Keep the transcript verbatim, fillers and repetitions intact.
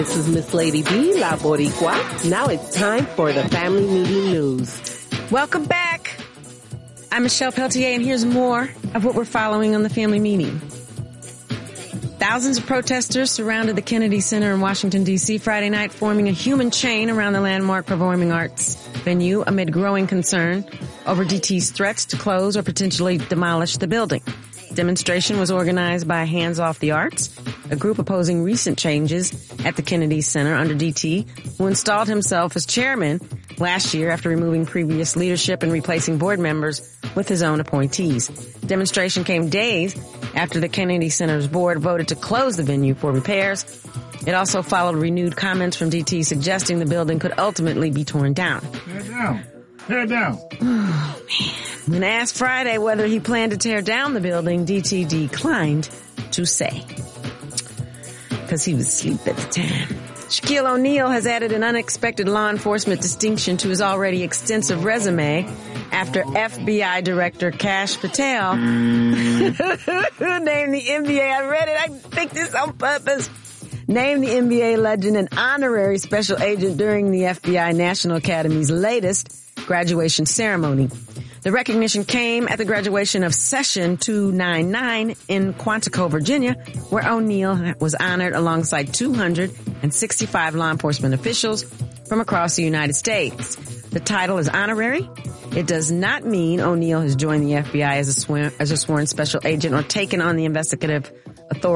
This is Miss Lady B, La Boricua. Now it's time for the Family Meeting News. Welcome back. I'm Michelle Peltier, and here's more of what we're following on the Family Meeting. Thousands of protesters surrounded the Kennedy Center in Washington, D C Friday night, forming a human chain around the landmark performing arts venue amid growing concern over D T's threats to close or potentially demolish the building. Demonstration was organized by Hands Off the Arts, a group opposing recent changes at the Kennedy Center under D T, who installed himself as chairman last year after removing previous leadership and replacing board members with his own appointees. Demonstration came days after the Kennedy Center's board voted to close the venue for repairs. It also followed renewed comments from D T suggesting the building could ultimately be torn down. Tear down. Tear down. Oh, man. When asked Friday whether he planned to tear down the building, D T declined to say, because he was asleep at the time. Shaquille O'Neal has added an unexpected law enforcement distinction to his already extensive resume after F B I Director Kash Patel named the N B A, I read it, I picked this on purpose, named the N B A legend an honorary special agent during the F B I National Academy's latest graduation ceremony. The recognition came at the graduation of Session two ninety-nine in Quantico, Virginia, where O'Neal was honored alongside two hundred sixty-five law enforcement officials from across the United States. The title is honorary. It does not mean O'Neal has joined the F B I as a sworn, as a sworn special agent or taken on the investigative authority